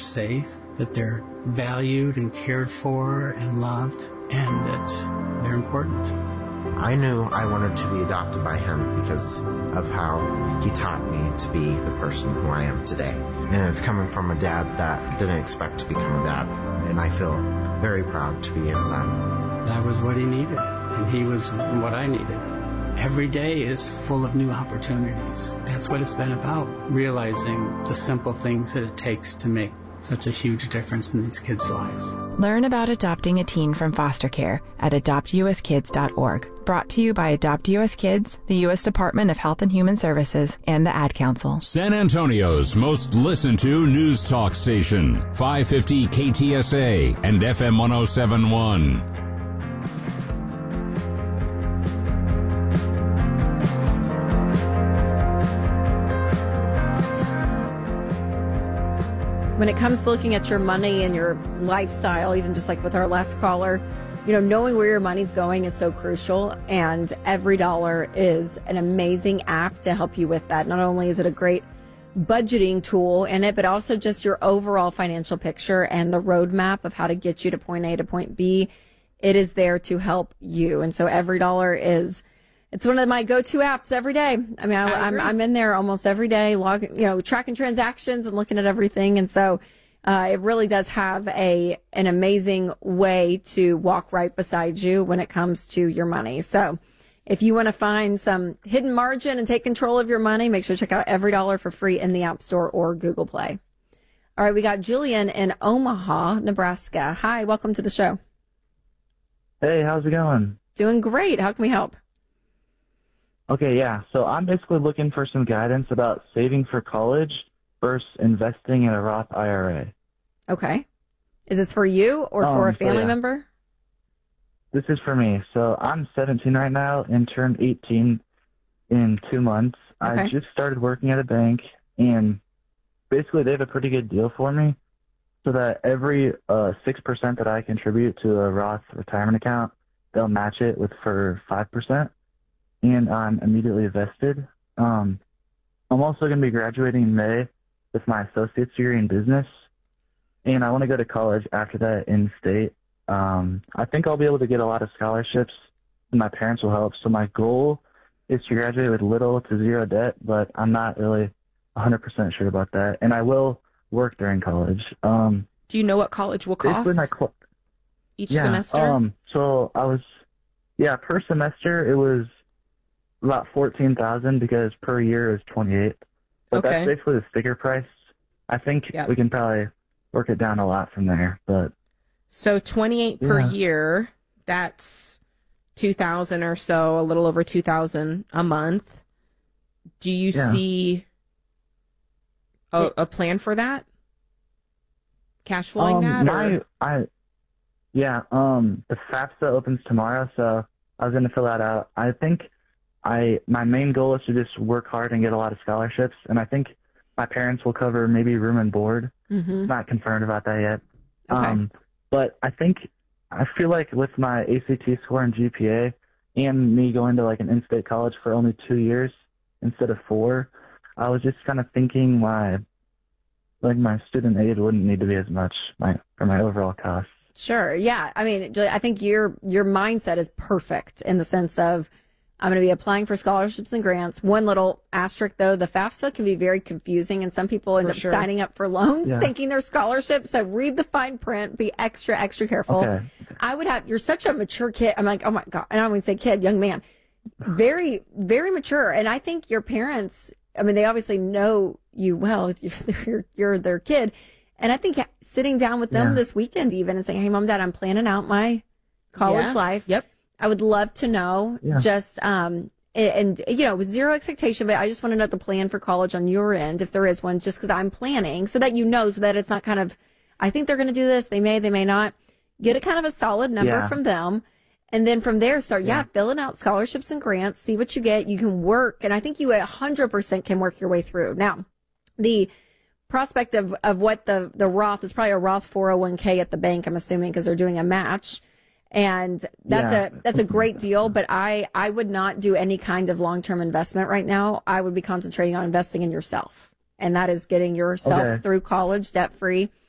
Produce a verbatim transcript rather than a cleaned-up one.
safe, that they're valued and cared for and loved, and that they're important. I knew I wanted to be adopted by him because of how he taught me to be the person who I am today. And it's coming from a dad that didn't expect to become a dad. And I feel very proud to be his son. That was what he needed, and he was what I needed. Every day is full of new opportunities. That's what it's been about, realizing the simple things that it takes to make such a huge difference in these kids' lives. Learn about adopting a teen from foster care at adopt u s kids dot org. Brought to you by Adopt U S Kids, the U S Department of Health and Human Services, and the Ad Council. San Antonio's most listened to news talk station, five fifty K T S A and F M one oh seven point one. When it comes to looking at your money and your lifestyle, even just like with our last caller, you know, knowing where your money's going is so crucial. And Every Dollar is an amazing app to help you with that. Not only is it a great budgeting tool in it, but also just your overall financial picture and the roadmap of how to get you to point A to point B. It is there to help you. And so Every Dollar is, it's one of my go-to apps every day. I mean, I, I I'm, I'm in there almost every day, logging, you know, tracking transactions and looking at everything. And so, uh, it really does have a, an amazing way to walk right beside you when it comes to your money. So if you want to find some hidden margin and take control of your money, make sure to check out Every Dollar for free in the App Store or Google Play. All right. We got Julian in Omaha, Nebraska. Hi. Welcome to the show. Hey, how's it going? Doing great. How can we help? Okay, yeah. So I'm basically looking for some guidance about saving for college versus investing in a Roth I R A. Okay. Is this for you or for Um, a family so, yeah. member? This is for me. So I'm seventeen right now and turned eighteen in two months. Okay. I just started working at a bank, and basically they have a pretty good deal for me so that every uh, six percent that I contribute to a Roth retirement account, they'll match it with for five percent. And I'm immediately vested. Um, I'm also going to be graduating in May with my associate's degree in business, and I want to go to college after that in state. Um, I think I'll be able to get a lot of scholarships, and my parents will help. So my goal is to graduate with little to zero debt, but I'm not really one hundred percent sure about that. And I will work during college. Um, Do you know what college will cost basically my cl- each yeah, semester? Um, so I was, yeah, per semester it was about fourteen thousand because per year is twenty-eight. But Okay. that's basically the sticker price. I think Yep. we can probably work it down a lot from there. But So twenty-eight per Yeah. year, that's two thousand or so, a little over two thousand a month. Do you Yeah. see a, a plan for that? Cash flowing um, that? my Or? I yeah um the FAFSA opens tomorrow, so I was going to fill that out. I think I my main goal is to just work hard and get a lot of scholarships, and I think my parents will cover maybe room and board. Mm-hmm. Not confirmed about that yet. Okay. Um, but I think I feel like with my A C T score and G P A, and me going to like an in-state college for only two years instead of four, I was just kind of thinking my like my student aid wouldn't need to be as much my for my overall costs. Sure. Yeah. I mean, Julie, I think your your mindset is perfect in the sense of I'm going to be applying for scholarships and grants. One little asterisk, though, the FAFSA can be very confusing, and some people end For up sure. signing up for loans Yeah. thinking they're scholarships. So read the fine print. Be extra, extra careful. Okay. I would have, you're such a mature kid. I'm like, oh my God. And I wouldn't say kid, young man. Very, very mature. And I think your parents, I mean, they obviously know you well. You're, you're, you're their kid. And I think sitting down with them Yeah. this weekend even and saying, hey, mom, dad, I'm planning out my college Yeah. life. Yep. I would love to know Yeah. just, um, and, and, you know, with zero expectation, but I just want to know the plan for college on your end, if there is one, just because I'm planning so that you know, so that it's not kind of, I think they're going to do this. They may, they may not. Get a kind of a solid number Yeah. from them. And then from there, start, yeah. Yeah. filling out scholarships and grants, see what you get. You can work. And I think you one hundred percent can work your way through. Now, the prospect of, of what the, the Roth is probably a Roth four oh one k at the bank, I'm assuming, because they're doing a match. And that's Yeah. a, that's a great deal, but I, I would not do any kind of long-term investment right now. I would be concentrating on investing in yourself. And that is getting yourself Okay. through college debt-free.